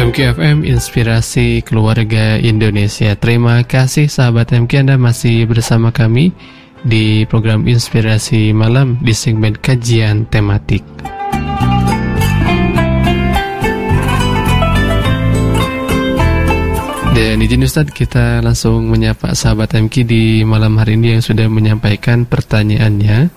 MQ FM Inspirasi Keluarga Indonesia. Terima kasih sahabat MQ, Anda masih bersama kami di program Inspirasi Malam di segmen kajian tematik. Dan izin Ustadz, kita langsung menyapa sahabat MQ di malam hari ini yang sudah menyampaikan pertanyaannya.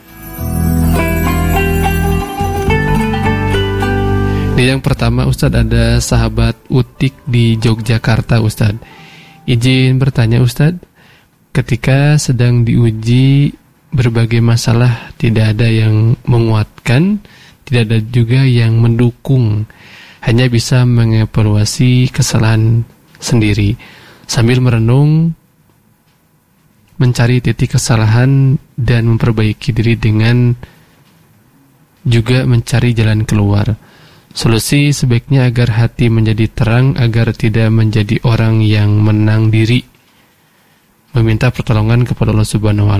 Yang pertama Ustadz, ada sahabat Utik di Yogyakarta Ustadz. Izin bertanya Ustadz, ketika sedang diuji berbagai masalah, tidak ada yang menguatkan, tidak ada juga yang mendukung, hanya bisa mengevaluasi kesalahan sendiri sambil merenung, mencari titik kesalahan dan memperbaiki diri dengan juga mencari jalan keluar. Solusi sebaiknya agar hati menjadi terang, agar tidak menjadi orang yang menang diri. Meminta pertolongan kepada Allah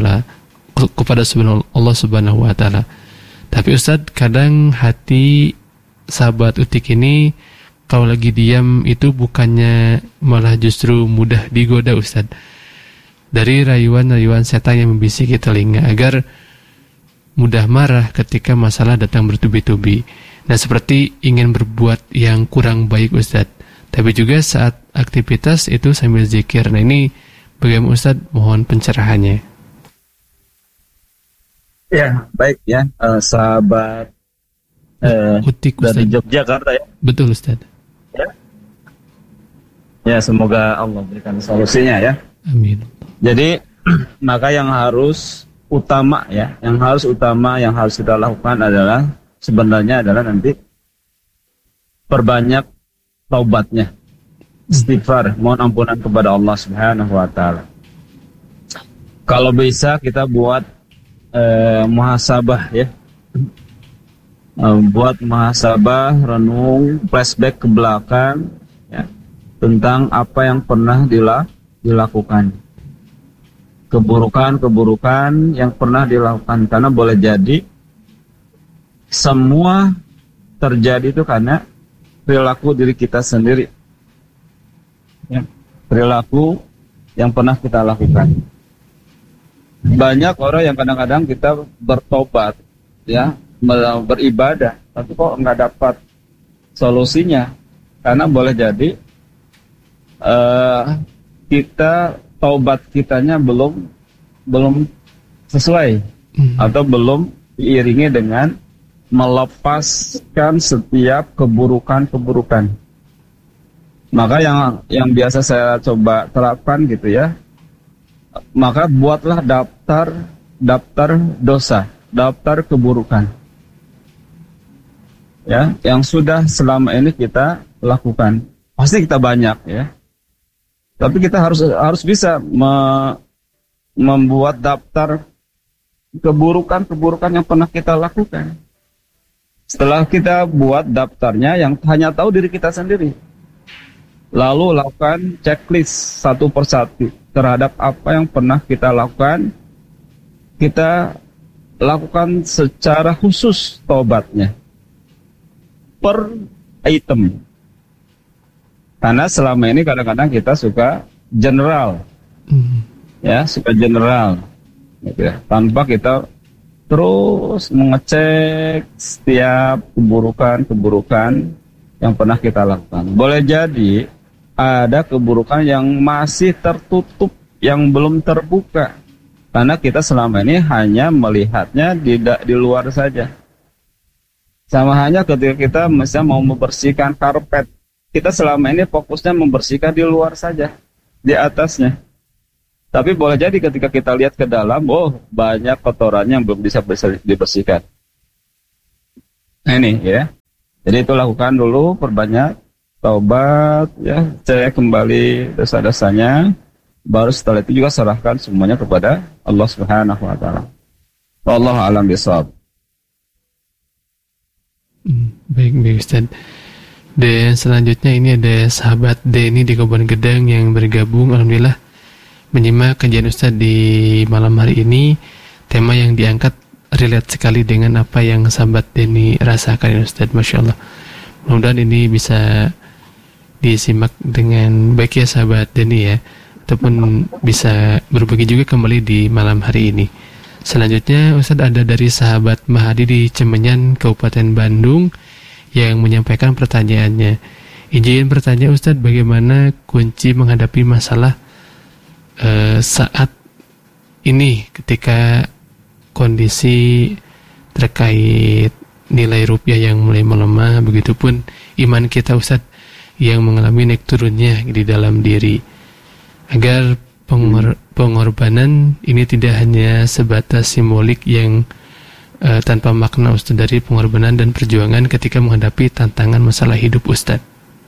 Subhanahu wa taala. Tapi Ustadz, kadang hati sahabat Utik ini kalau lagi diam itu bukannya malah justru mudah digoda Ustadz. Dari rayuan-rayuan setan yang membisiki telinga agar mudah marah ketika masalah datang bertubi-tubi. Nah, seperti ingin berbuat yang kurang baik Ustadz, tapi juga saat aktivitas itu sambil zikir. Nah, ini bagaimana Ustadz? Mohon pencerahannya. Ya, baik ya, sahabat Utik dari Yogyakarta ya. Betul Ustadz. Ya, semoga Allah berikan solusinya ya. Amin. Jadi maka yang harus utama yang harus kita lakukan adalah sebenarnya adalah nanti perbanyak taubatnya, istighfar, mohon ampunan kepada Allah Subhanahu wa taala. Kalau bisa kita buat muhasabah ya. Buat muhasabah, renung, flashback ke belakang ya, tentang apa yang pernah dilakukan. Keburukan yang pernah dilakukan, karena boleh jadi semua terjadi itu karena perilaku diri kita sendiri ya, perilaku yang pernah kita lakukan. Banyak orang yang kadang-kadang kita bertobat ya, beribadah, tapi kok nggak dapat solusinya, karena boleh jadi kita taubat kitanya belum sesuai atau belum diiringi dengan melepaskan setiap keburukan. Maka yang biasa saya coba terapkan gitu ya, maka buatlah daftar dosa, daftar keburukan ya, yang sudah selama ini kita lakukan. Pasti kita banyak ya, tapi kita harus bisa membuat daftar keburukan yang pernah kita lakukan. Setelah kita buat daftarnya, yang hanya tahu diri kita sendiri, lalu lakukan checklist satu persatu terhadap apa yang pernah kita lakukan. Kita lakukan secara khusus tobatnya per item, karena selama ini kadang-kadang kita suka general ya, suka general gitu ya, tanpa kita terus mengecek setiap keburukan yang pernah kita lakukan. Boleh jadi ada keburukan yang masih tertutup, yang belum terbuka, karena kita selama ini hanya melihatnya di luar saja. Sama hanya ketika kita misalnya mau membersihkan karpet, kita selama ini fokusnya membersihkan di luar saja, di atasnya. Tapi boleh jadi ketika kita lihat ke dalam, banyak kotorannya yang belum bisa dibersihkan. Nah, ini ya. Jadi itu lakukan dulu, perbanyak taubat ya, cek kembali dosa-dosanya, baru setelah itu juga serahkan semuanya kepada Allah Subhanahu wa taala. Wallahu a'lam bishawab. Baik Ustaz. Dan selanjutnya ini ada sahabat Denny di Kabupaten Gedang yang bergabung, alhamdulillah, menyimak kajian Ustaz di malam hari ini. Tema yang diangkat relate sekali dengan apa yang sahabat Denny rasakan Ustaz, Masya Allah. Mudah-mudahan ini bisa disimak dengan baik ya sahabat Dani ya, ataupun bisa berbagi juga kembali di malam hari ini. Selanjutnya Ustadz ada dari sahabat Mahadi di Cemenyan, Kabupaten Bandung yang menyampaikan pertanyaannya. Izin bertanya Ustadz, bagaimana kunci menghadapi masalah saat ini ketika kondisi terkait nilai rupiah yang mulai melemah, begitupun iman kita Ustadz yang mengalami naik turunnya di dalam diri, agar pengorbanan ini tidak hanya sebatas simbolik yang tanpa makna Ustadz, dari pengorbanan dan perjuangan ketika menghadapi tantangan masalah hidup Ustadz.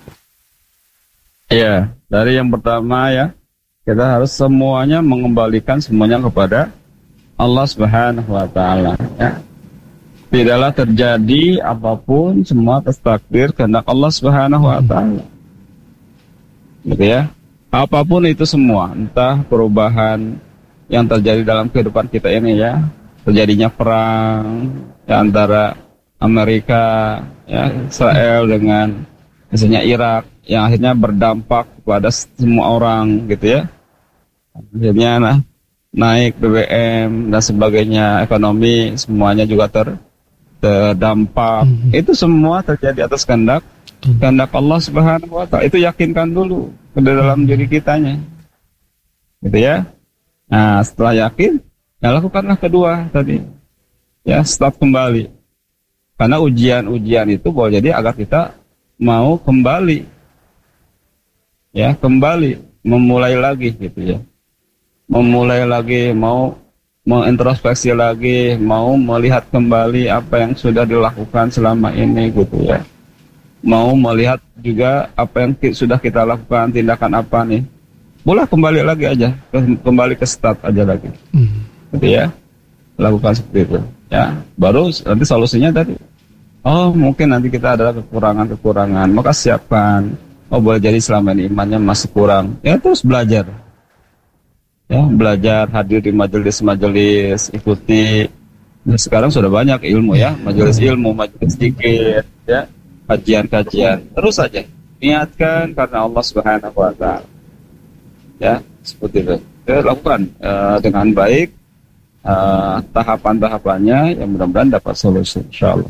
Ya, dari yang pertama ya, kita harus semuanya mengembalikan semuanya kepada Allah Subhanahu wa taala ya. Tidaklah terjadi apapun, semua atas takdir kehendak Allah Subhanahu wa taala. Gitu ya. Apapun itu semua, entah perubahan yang terjadi dalam kehidupan kita ini ya, terjadinya perang ya, antara Amerika ya, Israel dengan misalnya Irak, yang akhirnya berdampak kepada semua orang gitu ya. Akhirnya naik BBM dan sebagainya, ekonomi semuanya juga terdampak. Itu semua terjadi atas kehendak Allah Subhanahu wa taala. Itu yakinkan dulu ke dalam diri kitanya. Gitu ya. Nah, setelah yakin, ya lakukanlah kedua tadi. Ya, start kembali. Karena ujian-ujian itu boleh jadi agar kita mau kembali. Ya, kembali memulai lagi gitu ya. Memulai lagi, mau introspeksi lagi, mau melihat kembali apa yang sudah dilakukan selama ini gitu ya. Mau melihat juga apa yang sudah kita lakukan, tindakan apa nih. Boleh kembali lagi aja, kembali ke start aja lagi. Gitu ya. Lakukan seperti itu. Ya, baru nanti solusinya tadi. Oh, mungkin nanti kita ada kekurangan-kekurangan, maka siapkan. Oh, boleh jadi selama ini imannya masih kurang. Ya, terus belajar. Ya, belajar, hadir di majelis-majelis, ikuti. Nah, sekarang sudah banyak ilmu ya, majelis ilmu, majelis zikir, ya, kajian-kajian. Terus saja niatkan karena Allah Subhanahu wa taala. Ya, seperti itu. Ya, lakukan dengan baik tahapan-tahapannya, yang mudah-mudahan dapat solusi insyaallah.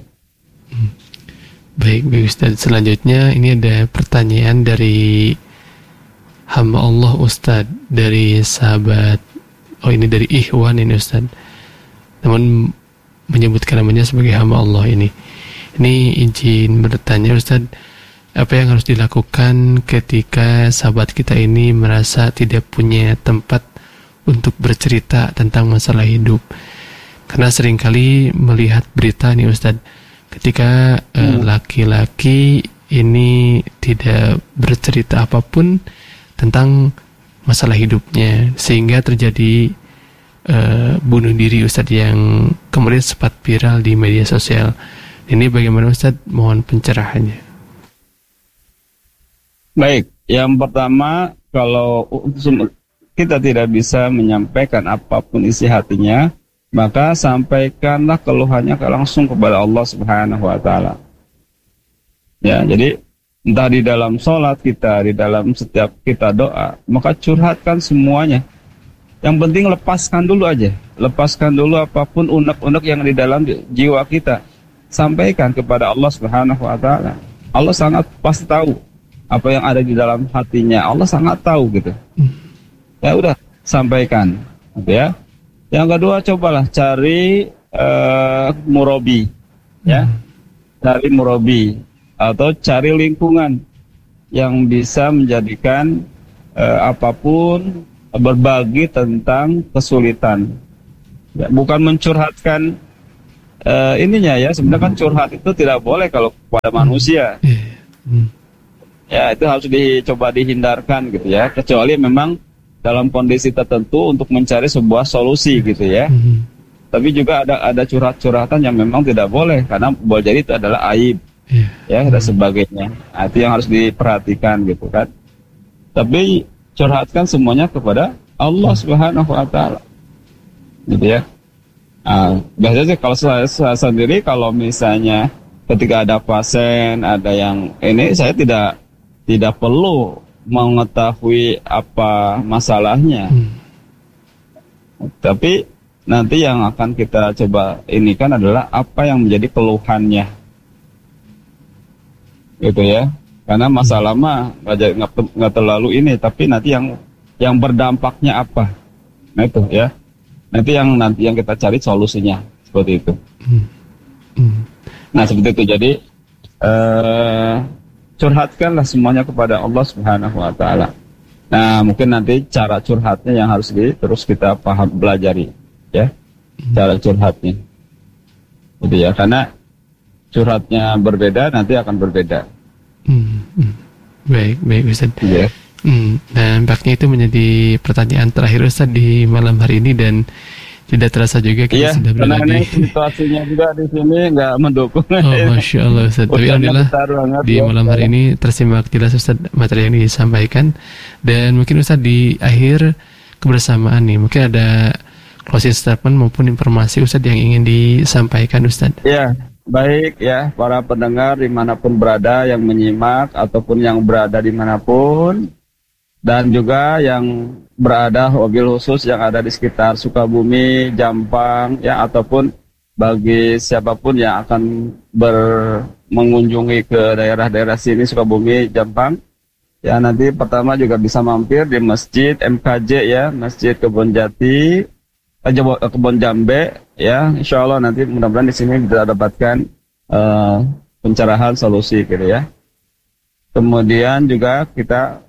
Baik Ustaz, selanjutnya ini ada pertanyaan dari hamba Allah Ustaz, dari sahabat, ini dari Ikhwan ini Ustaz, namun menyebutkan namanya sebagai hamba Allah ini. Ini izin bertanya Ustaz, apa yang harus dilakukan ketika sahabat kita ini merasa tidak punya tempat untuk bercerita tentang masalah hidup? Karena seringkali melihat berita nih Ustaz, ketika laki-laki ini tidak bercerita apapun tentang masalah hidupnya, sehingga terjadi bunuh diri Ustadz, yang kemudian sempat viral di media sosial. Ini bagaimana Ustadz? Mohon pencerahannya. Baik, yang pertama, kalau kita tidak bisa menyampaikan apapun isi hatinya, maka sampaikanlah keluhannya langsung kepada Allah Subhanahu wa taala. Ya, jadi entah di dalam sholat kita, di dalam setiap kita doa, maka curhatkan semuanya. Yang penting lepaskan dulu aja. Lepaskan dulu apapun unek-unek yang di dalam jiwa kita. Sampaikan kepada Allah Subhanahu wa taala. Allah sangat pasti tahu apa yang ada di dalam hatinya. Allah sangat tahu gitu. Ya udah, sampaikan. Gitu ya. Yang kedua, cobalah cari murabi. Ya. Cari murabi atau cari lingkungan yang bisa menjadikan apapun berbagi tentang kesulitan. Ya, bukan mencurhatkan ininya ya. Sebenarnya kan curhat itu tidak boleh kalau kepada manusia. Ya, itu harus dicoba dihindarkan gitu ya. Kecuali memang dalam kondisi tertentu untuk mencari sebuah solusi gitu ya. Tapi juga ada curhat-curhatan yang memang tidak boleh, karena boleh jadi itu adalah aib. Ya, dan sebagainya. Nah, itu yang harus diperhatikan gitu kan. Tapi curhatkan semuanya kepada Allah Subhanahu wa taala. Gitu ya. Nah, biasanya kalau saya sendiri, kalau misalnya ketika ada pasien, ada yang ini, saya tidak tidak perlu mengetahui apa masalahnya. Tapi nanti yang akan kita coba ini kan adalah apa yang menjadi keluhannya, gitu ya. Karena masalah mah nggak terlalu ini, tapi nanti yang berdampaknya apa, nah itu ya. Nanti yang kita cari solusinya seperti itu. Nah seperti itu. Jadi curhatkanlah semuanya kepada Allah Subhanahu Wa Taala. Nah mungkin nanti cara curhatnya yang harus terus kita belajari, ya, cara curhatnya, gitu ya. Karena curhatnya berbeda, nanti akan berbeda. Baik Ustaz. Yeah. Dan nampaknya itu menjadi pertanyaan terakhir Ustaz di malam hari ini, dan tidak terasa juga kita sudah berada di situasinya juga di sini nggak mendukung. Masya Allah Ustaz. Tapi alhamdulillah di malam hari ini tersimak jelas Ustaz materi yang disampaikan. Dan mungkin Ustaz di akhir kebersamaan nih, mungkin ada closing statement maupun informasi Ustaz yang ingin disampaikan Ustaz. Ya, baik ya para pendengar dimanapun berada, yang menyimak ataupun yang berada dimanapun, dan juga yang berada wabil khusus yang ada di sekitar Sukabumi, Jampang, ya, ataupun bagi siapapun yang akan mengunjungi ke daerah-daerah sini Sukabumi, Jampang, ya nanti pertama juga bisa mampir di Masjid MKJ ya, Masjid Kebon Jati, Kebon Jambe, ya, insya Allah nanti mudah-mudahan di sini bisa dapatkan pencerahan solusi gitu ya. Kemudian juga kita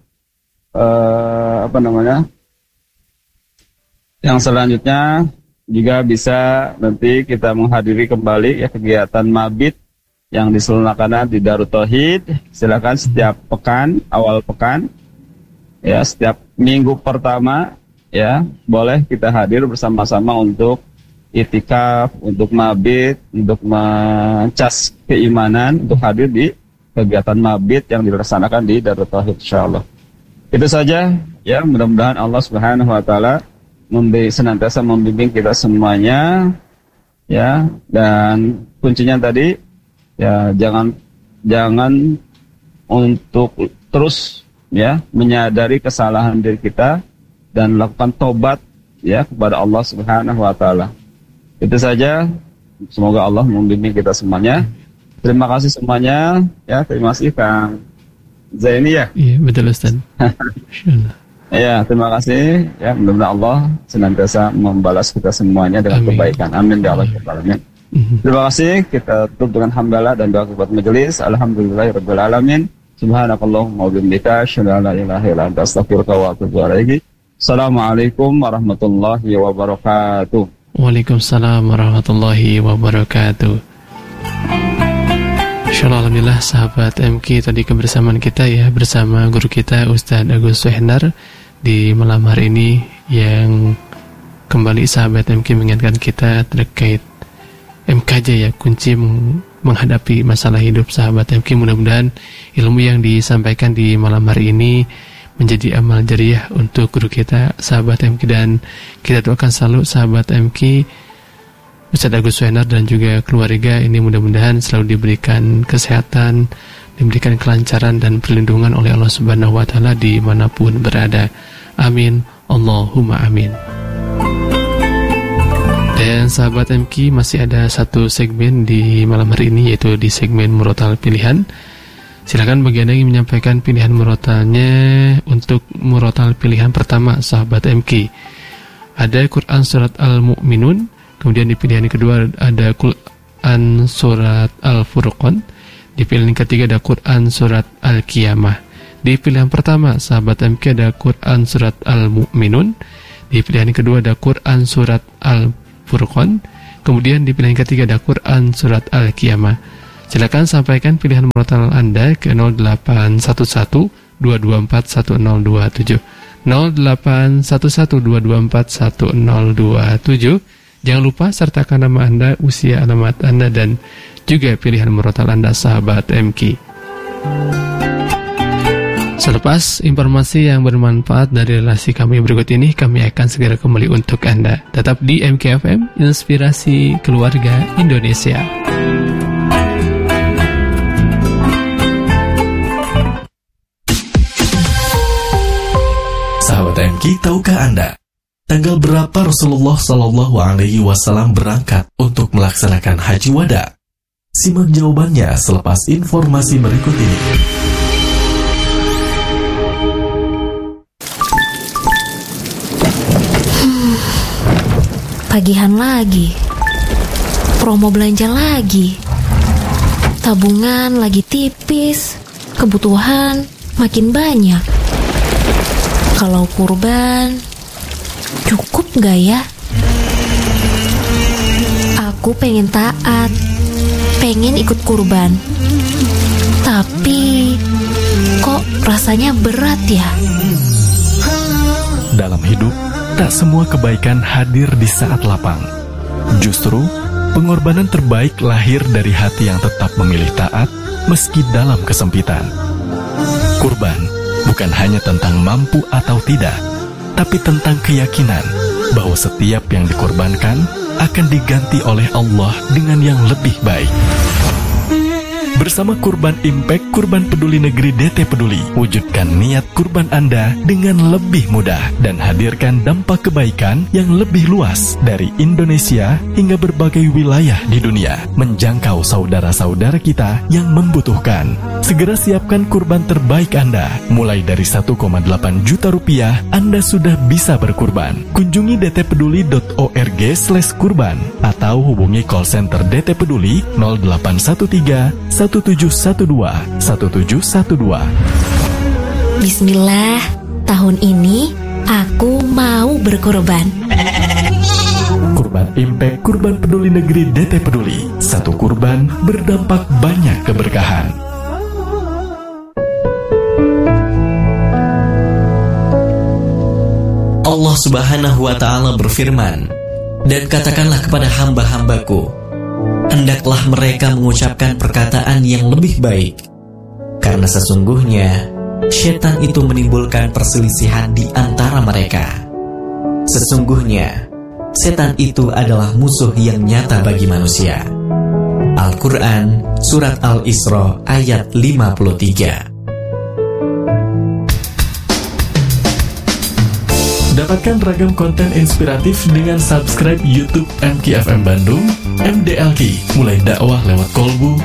yang selanjutnya juga bisa nanti kita menghadiri kembali ya kegiatan mabit yang diselenggarakan di Darut Tauhid. Silakan setiap pekan, awal pekan, ya setiap minggu pertama, ya boleh kita hadir bersama-sama untuk itikaf, untuk mabit, untuk mencas keimanan, untuk hadir di kegiatan mabit yang dilaksanakan di Darut Tauhid, insyaallah. Itu saja ya, mudah-mudahan Allah Subhanahu Wa Taala senantiasa membimbing kita semuanya, ya, dan kuncinya tadi ya jangan untuk terus ya menyadari kesalahan diri kita dan lakukan tobat ya kepada Allah Subhanahu Wa Taala. Itu saja, semoga Allah membimbing kita semuanya. Terima kasih semuanya ya, terima kasih Kang Zaini ya. Iya betul Ustaz. Insyaallah. Ya, terima kasih. Ya, mudah-mudahan Allah senantiasa membalas kita semuanya dengan kebaikan. Amin ya Allah. Terima kasih. Kita tutup dengan hamdalah dan doa kepada majelis. Alhamdulillahirabbil alamin. Subhanakallahumma wa bihamdika asyhadu an la ilaha illa anta astaghfiruka wa atubu ilaik. Assalamualaikum warahmatullahi wabarakatuh. Waalaikumsalam warahmatullahi wabarakatuh. Insyaallah, alhamdulillah sahabat MK, tadi kebersamaan kita ya bersama guru kita Ustaz Agus Suhendar di malam hari ini, yang kembali sahabat MK mengingatkan kita terkait MKJ ya, kunci menghadapi masalah hidup sahabat MK. Mudah-mudahan ilmu yang disampaikan di malam hari ini menjadi amal jariah untuk guru kita sahabat MK, dan kita doakan selalu sahabat MK Ustaz Agus Suhendar dan juga keluarga ini mudah-mudahan selalu diberikan kesehatan, diberikan kelancaran dan perlindungan oleh Allah Subhanahu Wa Taala dimanapun berada. Amin, Allahumma amin. Dan sahabat MK, masih ada satu segmen di malam hari ini, yaitu di segmen murotal pilihan. Silakan bagi Anda yang menyampaikan pilihan murotalnya. Untuk murotal pilihan pertama sahabat MK, ada Quran surat Al-Mu'minun. Kemudian di pilihan kedua ada Quran surat Al-Furqan. Di pilihan ketiga ada Quran surat Al-Qiyamah. Di pilihan pertama sahabat MK ada Quran surat Al-Mu'minun. Di pilihan kedua ada Quran surat Al-Furqan. Kemudian di pilihan ketiga ada Quran surat Al-Qiyamah. Silakan sampaikan pilihan murotal Anda ke 0811 224 1027. 0811 224 1027. Jangan lupa sertakan nama Anda, usia, alamat Anda, dan juga pilihan murotal Anda sahabat MK. Selepas informasi yang bermanfaat dari relasi kami berikut ini, kami akan segera kembali untuk Anda. Tetap di MKFM, Inspirasi Keluarga Indonesia. Ki, tahukah Anda tanggal berapa Rasulullah Shallallahu Alaihi Wasallam berangkat untuk melaksanakan haji wada? Simak jawabannya selepas informasi berikut ini. Pagihan lagi, promo belanja lagi, tabungan lagi tipis, kebutuhan makin banyak. Kalau kurban, cukup gak ya? Aku pengen taat, pengen ikut kurban, tapi kok rasanya berat ya? Dalam hidup, tak semua kebaikan hadir di saat lapang. Justru, pengorbanan terbaik lahir dari hati yang tetap memilih taat meski dalam kesempitan. Kurban bukan hanya tentang mampu atau tidak, tapi tentang keyakinan bahwa setiap yang dikorbankan akan diganti oleh Allah dengan yang lebih baik. Bersama Kurban Impact, Kurban Peduli Negeri DT Peduli, wujudkan niat kurban Anda dengan lebih mudah dan hadirkan dampak kebaikan yang lebih luas dari Indonesia hingga berbagai wilayah di dunia, menjangkau saudara-saudara kita yang membutuhkan. Segera siapkan kurban terbaik Anda. Mulai dari 1,8 juta rupiah, Anda sudah bisa berkurban. Kunjungi dtpeduli.org/kurban atau hubungi call center DT Peduli 0813 1712. Bismillah, tahun ini aku mau berkorban. Kurban Impact, Kurban Peduli Negeri DT Peduli. Satu kurban berdampak banyak keberkahan. Allah Subhanahu wa Ta'ala berfirman, "Dan katakanlah kepada hamba-hambaku, hendaklah mereka mengucapkan perkataan yang lebih baik, karena sesungguhnya setan itu menimbulkan perselisihan di antara mereka. Sesungguhnya setan itu adalah musuh yang nyata bagi manusia." Al-Quran, Surat Al-Isra, ayat 53. Dapatkan ragam konten inspiratif dengan subscribe YouTube MKFM Bandung, MDLK, mulai dakwah lewat kolbu,